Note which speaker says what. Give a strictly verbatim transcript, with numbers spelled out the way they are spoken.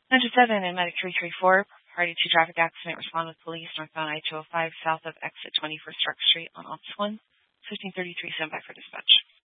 Speaker 1: ninety-seven and Medic three three four, party to traffic accident, respond with police northbound I two oh five south of exit twenty-first Struck Street on Office one, fifteen thirty-three, send back for dispatch.